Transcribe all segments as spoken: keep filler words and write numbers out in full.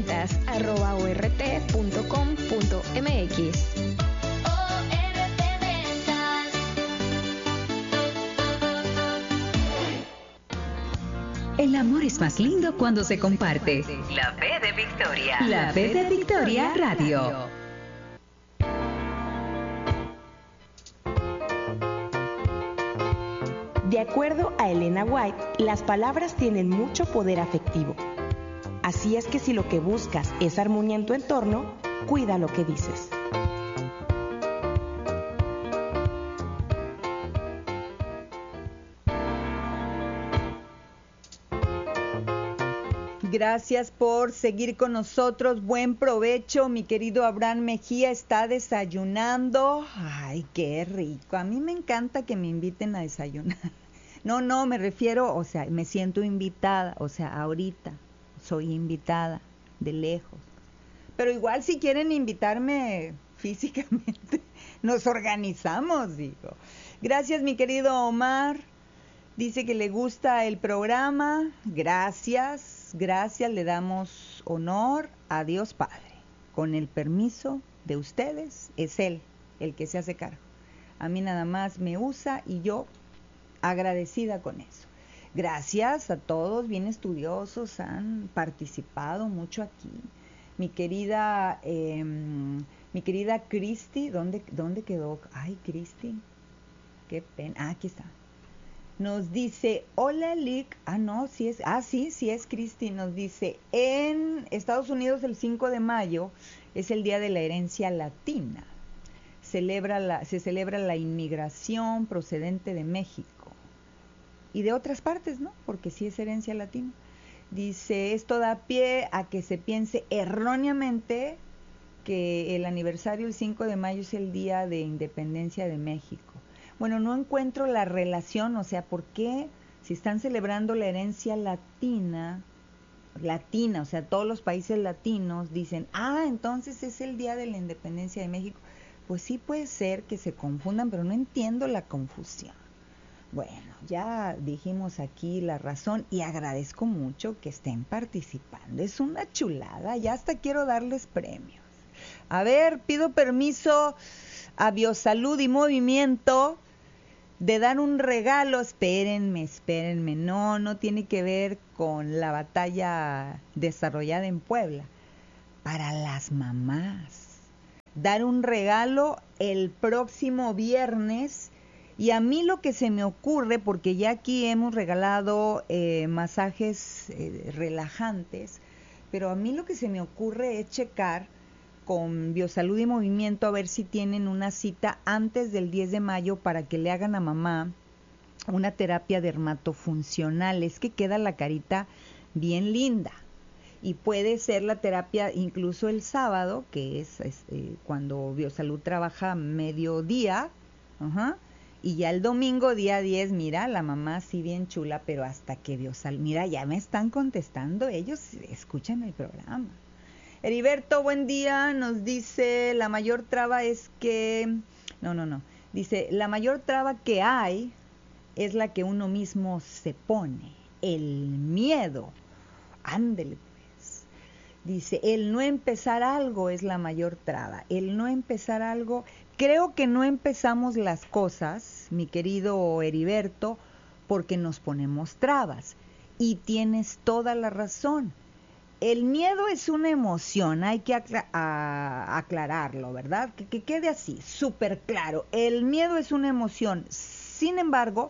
ventas arroba o r t punto com punto m x. El amor es más lindo cuando se comparte. La V de Victoria. La V de Victoria Radio. De acuerdo a Elena White, las palabras tienen mucho poder afectivo. Así es que si lo que buscas es armonía en tu entorno, cuida lo que dices. Gracias por seguir con nosotros. Buen provecho. Mi querido Abraham Mejía está desayunando. Ay, qué rico. A mí me encanta que me inviten a desayunar. No, no, me refiero, o sea, me siento invitada. O sea, ahorita soy invitada de lejos. Pero igual si quieren invitarme físicamente, nos organizamos, digo. Gracias, mi querido Omar. Dice que le gusta el programa. Gracias. Gracias, le damos honor a Dios Padre. Con el permiso de ustedes, es Él el que se hace cargo. A mí nada más me usa y yo agradecida con eso. Gracias a todos, bien estudiosos, han participado mucho aquí. Mi querida, eh, mi querida Cristi, ¿dónde, ¿dónde quedó? Ay, Cristi, qué pena. Ah, aquí está. Nos dice, hola Lick, ah no, sí es, ah sí, sí es Cristi, nos dice, en Estados Unidos el cinco de mayo es el Día de la Herencia Latina, celebra la, se celebra la inmigración procedente de México y de otras partes, ¿no? Porque sí es herencia latina. Dice, esto da pie a que se piense erróneamente que el aniversario el cinco de mayo es el Día de Independencia de México. Bueno, no encuentro la relación, o sea, ¿por qué si están celebrando la herencia latina, latina, o sea, todos los países latinos dicen, ah, entonces es el Día de la Independencia de México? Pues sí puede ser que se confundan, pero no entiendo la confusión. Bueno, ya dijimos aquí la razón y agradezco mucho que estén participando. Es una chulada, ya hasta quiero darles premios. A ver, pido permiso a Biosalud y Movimiento de dar un regalo. Espérenme, espérenme, no, no tiene que ver con la batalla desarrollada en Puebla. Para las mamás, dar un regalo el próximo viernes. Y a mí lo que se me ocurre, porque ya aquí hemos regalado eh, masajes eh, relajantes, pero a mí lo que se me ocurre es checar con Biosalud y Movimiento a ver si tienen una cita antes del diez de mayo para que le hagan a mamá una terapia dermatofuncional. Es que queda la carita bien linda y puede ser la terapia incluso el sábado, que es, es eh, cuando Biosalud trabaja mediodía, ajá, y ya el domingo día diez, mira, la mamá sí bien chula, pero hasta que Biosalud, mira, ya me están contestando, ellos escuchan el programa. Heriberto, buen día, nos dice, la mayor traba es que, no, no, no, dice, la mayor traba que hay es la que uno mismo se pone, el miedo. Ándele pues. Dice, el no empezar algo es la mayor traba, el no empezar algo, creo que no empezamos las cosas, mi querido Heriberto, porque nos ponemos trabas, y tienes toda la razón. El miedo es una emoción, hay que acla- a- aclararlo, ¿verdad? Que, que quede así, súper claro. El miedo es una emoción. Sin embargo,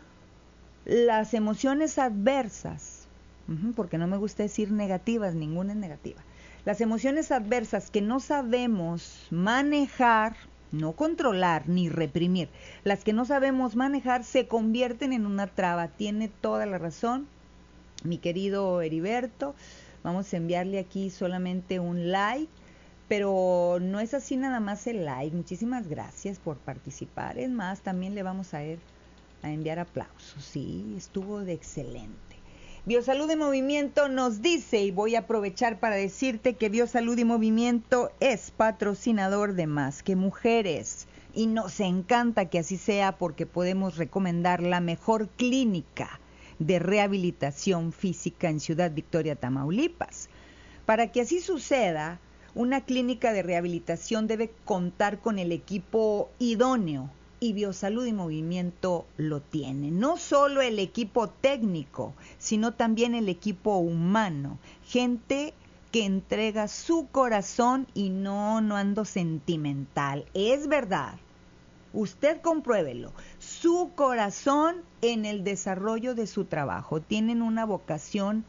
las emociones adversas, uh-huh, porque no me gusta decir negativas, ninguna es negativa. Las emociones adversas que no sabemos manejar, no controlar ni reprimir, las que no sabemos manejar se convierten en una traba. Tiene toda la razón, mi querido Heriberto. Vamos a enviarle aquí solamente un like, pero no es así nada más el like. Muchísimas gracias por participar. Es más, también le vamos a, ir a enviar aplausos. Sí, estuvo de excelente. Biosalud y Movimiento nos dice, y voy a aprovechar para decirte que Biosalud y Movimiento es patrocinador de Más que Mujeres. Y nos encanta que así sea porque podemos recomendar la mejor clínica de rehabilitación física en Ciudad Victoria, Tamaulipas. Para que así suceda, una clínica de rehabilitación debe contar con el equipo idóneo y Biosalud y Movimiento lo tiene. No solo el equipo técnico, sino también el equipo humano. Gente que entrega su corazón y no, no ando sentimental. Es verdad. Usted compruébelo. Su corazón en el desarrollo de su trabajo. Tienen una vocación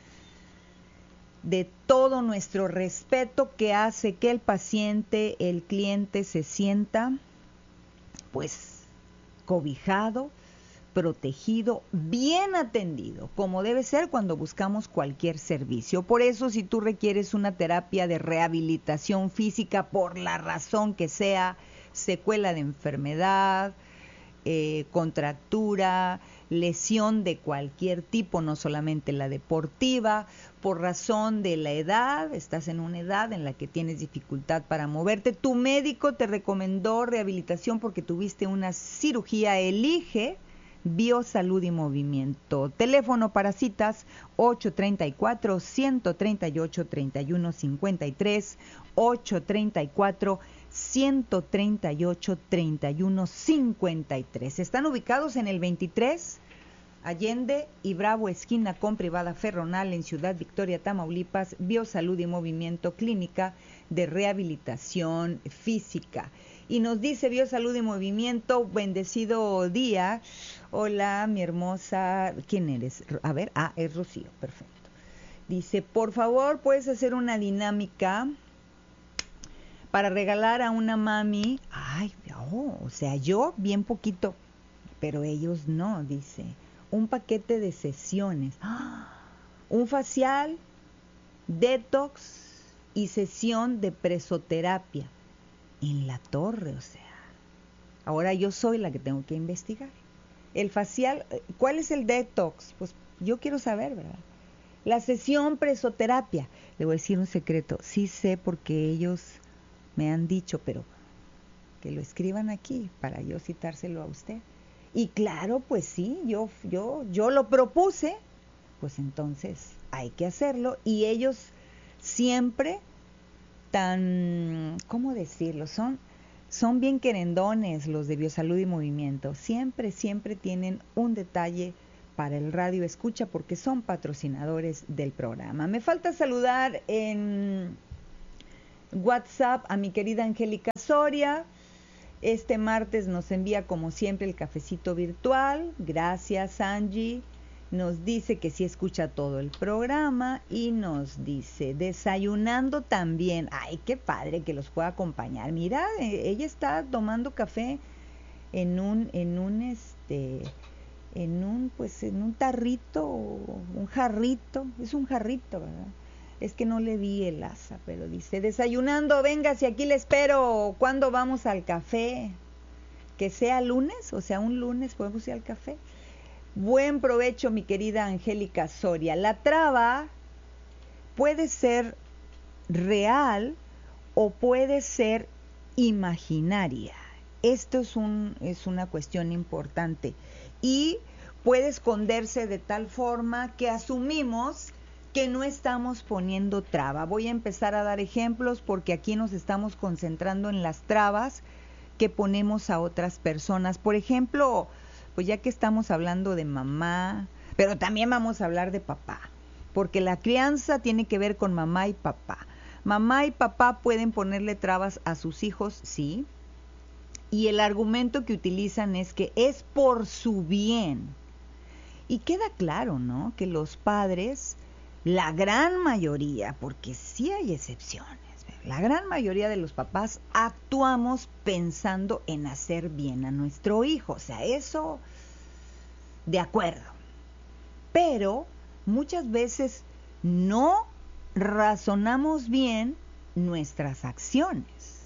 de todo nuestro respeto que hace que el paciente, el cliente se sienta pues cobijado, protegido, bien atendido, como debe ser cuando buscamos cualquier servicio. Por eso, si tú requieres una terapia de rehabilitación física por la razón que sea, secuela de enfermedad, eh, contractura, lesión de cualquier tipo, no solamente la deportiva, por razón de la edad, estás en una edad en la que tienes dificultad para moverte, tu médico te recomendó rehabilitación porque tuviste una cirugía, elige Biosalud y Movimiento. Teléfono para citas ocho tres cuatro, uno tres ocho, tres uno cinco tres, ocho tres cuatro, uno tres ocho, tres uno cinco tres. Están ubicados en el veintitrés Allende y Bravo, esquina con Privada Ferronal, en Ciudad Victoria, Tamaulipas. Biosalud y Movimiento, clínica de rehabilitación física. Y nos dice Biosalud y Movimiento, bendecido día. Hola, mi hermosa, ¿quién eres? A ver, ah, es Rocío, perfecto. Dice, por favor, ¿puedes hacer una dinámica para regalar a una mami? Ay, oh, o sea, yo bien poquito, pero ellos no, dice. Un paquete de sesiones, ¡ah! Un facial, detox y sesión de presoterapia en la torre, o sea. Ahora yo soy la que tengo que investigar. El facial, ¿cuál es el detox? Pues yo quiero saber, ¿verdad? La sesión presoterapia, le voy a decir un secreto, sí sé porque ellos me han dicho, pero que lo escriban aquí para yo citárselo a usted. Y claro, pues sí, yo, yo, yo lo propuse, pues entonces hay que hacerlo. Y ellos siempre tan, ¿cómo decirlo? Son, son bien querendones los de Biosalud y Movimiento. Siempre, siempre tienen un detalle para el radio escucha porque son patrocinadores del programa. Me falta saludar en WhatsApp a mi querida Angélica Soria. Este martes nos envía como siempre el cafecito virtual. Gracias, Angie. Nos dice que sí escucha todo el programa y nos dice desayunando también. Ay, qué padre que los pueda acompañar. Mira, ella está tomando café en un en un este en un pues en un tarrito, un jarrito, es un jarrito, ¿verdad? Es que no le vi el asa, pero dice, desayunando, venga, si aquí le espero. ¿Cuándo vamos al café? Que sea lunes, o sea, un lunes podemos ir al café. Buen provecho, mi querida Angélica Soria. La traba puede ser real o puede ser imaginaria. Esto es, un, es una cuestión importante. Y puede esconderse de tal forma que asumimos que no estamos poniendo traba. Voy a empezar a dar ejemplos porque aquí nos estamos concentrando en las trabas que ponemos a otras personas. Por ejemplo, pues ya que estamos hablando de mamá, pero también vamos a hablar de papá, porque la crianza tiene que ver con mamá y papá. Mamá y papá pueden ponerle trabas a sus hijos, sí, y el argumento que utilizan es que es por su bien. Y queda claro, ¿no?, que los padres, la gran mayoría, porque sí hay excepciones, la gran mayoría de los papás actuamos pensando en hacer bien a nuestro hijo. O sea, eso, de acuerdo. Pero muchas veces no razonamos bien nuestras acciones.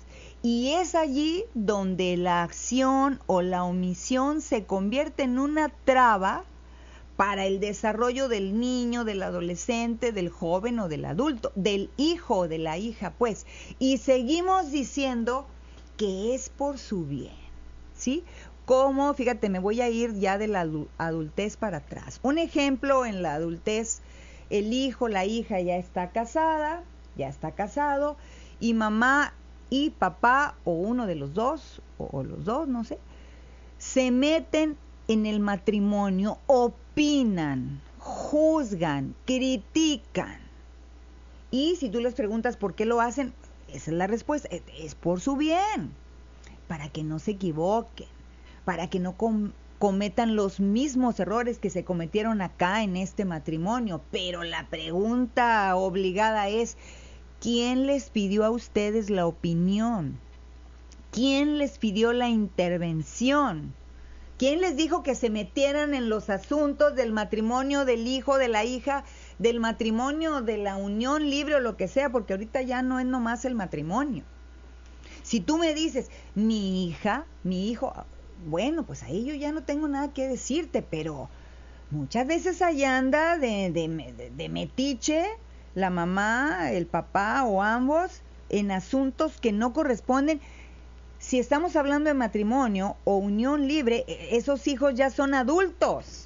Y es allí donde la acción o la omisión se convierte en una traba para el desarrollo del niño, del adolescente, del joven o del adulto, del hijo o de la hija, pues. Y seguimos diciendo que es por su bien, ¿sí? Como, fíjate, me voy a ir ya de la adultez para atrás. Un ejemplo, en la adultez, el hijo, la hija ya está casada, ya está casado, y mamá y papá, o uno de los dos, o, o los dos, no sé, se meten en el matrimonio, opinan, juzgan, critican. Y si tú les preguntas por qué lo hacen, esa es la respuesta, es por su bien, para que no se equivoquen, para que no com- cometan los mismos errores que se cometieron acá en este matrimonio. Pero la pregunta obligada es, ¿quién les pidió a ustedes la opinión? ¿Quién les pidió la intervención? ¿Quién les dijo que se metieran en los asuntos del matrimonio, del hijo, de la hija, del matrimonio, de la unión libre o lo que sea? Porque ahorita ya no es nomás el matrimonio. Si tú me dices, mi hija, mi hijo, bueno, pues ahí yo ya no tengo nada que decirte, pero muchas veces allá anda de, de, de, de metiche la mamá, el papá o ambos en asuntos que no corresponden. Si estamos hablando de matrimonio o unión libre, esos hijos ya son adultos.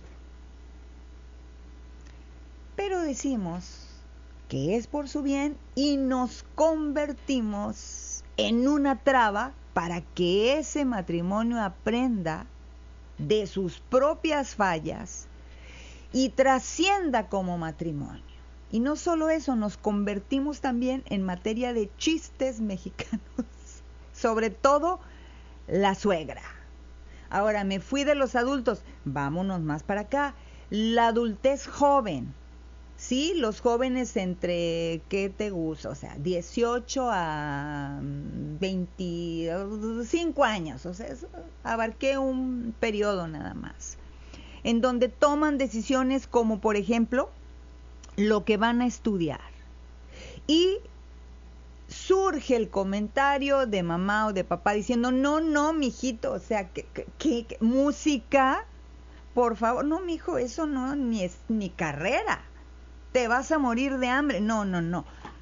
Pero decimos que es por su bien y nos convertimos en una traba para que ese matrimonio aprenda de sus propias fallas y trascienda como matrimonio. Y no solo eso, nos convertimos también en materia de chistes mexicanos. Sobre todo la suegra. Ahora me fui de los adultos, vámonos más para acá. La adultez joven, ¿sí? Los jóvenes entre, ¿qué te gusta? O sea, dieciocho a veinticinco años, o sea, abarqué un periodo nada más, en donde toman decisiones como, por ejemplo, lo que van a estudiar. Y surge el comentario de mamá o de papá diciendo, no, no, mijito, o sea, que, que, que música, por favor, no, mijo, eso no, ni es ni carrera, te vas a morir de hambre, no, no, no.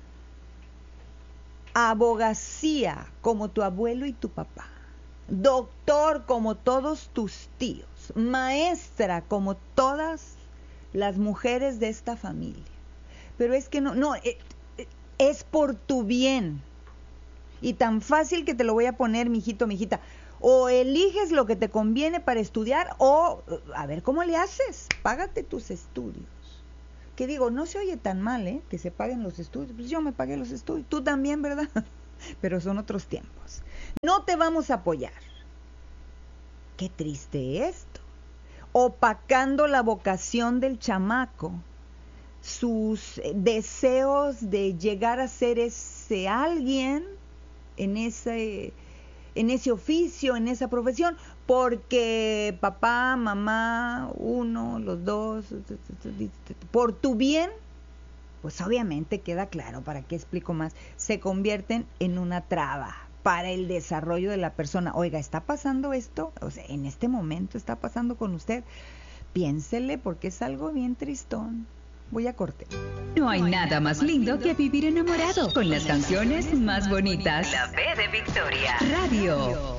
Abogacía como tu abuelo y tu papá, doctor como todos tus tíos, maestra como todas las mujeres de esta familia. Pero es que no, no, eh, es por tu bien. Y tan fácil que te lo voy a poner, mijito, mijita. O eliges lo que te conviene para estudiar, o a ver cómo le haces. Págate tus estudios. Que digo, no se oye tan mal, ¿eh? Que se paguen los estudios. Pues yo me pagué los estudios. Tú también, ¿verdad? Pero son otros tiempos. No te vamos a apoyar. Qué triste esto. Opacando la vocación del chamaco, sus deseos de llegar a ser ese alguien en ese, en ese oficio, en esa profesión, porque papá, mamá, uno, los dos, por tu bien, pues obviamente queda claro, ¿para qué explico más? Se convierten en una traba para el desarrollo de la persona. Oiga, ¿está pasando esto? O sea, en este momento está pasando con usted. Piénsele, porque es algo bien tristón. Voy a corte. No hay nada más lindo que vivir enamorado con las canciones más bonitas. La B de Victoria. Radio.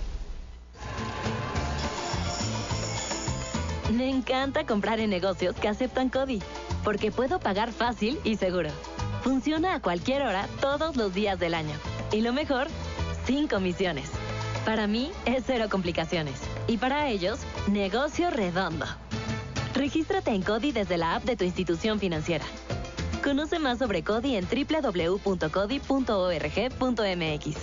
Me encanta comprar en negocios que aceptan CODI, porque puedo pagar fácil y seguro. Funciona a cualquier hora, todos los días del año. Y lo mejor, sin comisiones. Para mí es cero complicaciones. Y para ellos, negocio redondo. Regístrate en CODI desde la app de tu institución financiera. Conoce más sobre CODI en doble u doble u doble u punto codi punto org punto m x.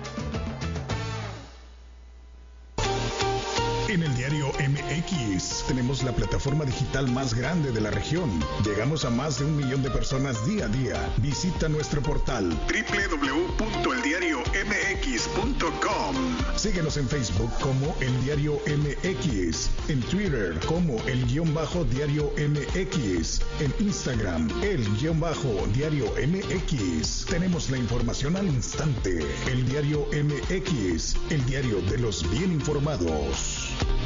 En el diario M X tenemos la plataforma digital más grande de la región. Llegamos a más de un millón de personas día a día. Visita nuestro portal doble u doble u doble u punto el diario m x punto com. Síguenos en Facebook como El Diario M X, en Twitter como El Guión Bajo Diario M X, en Instagram El Guión Bajo Diario M X. Tenemos la información al instante. El Diario M X, el diario de los bien informados.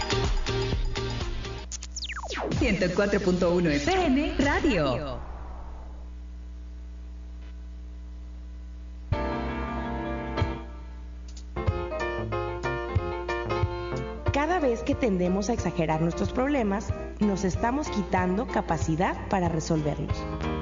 ciento cuatro punto uno F M Radio. Cada vez que tendemos a exagerar nuestros problemas, nos estamos quitando capacidad para resolverlos.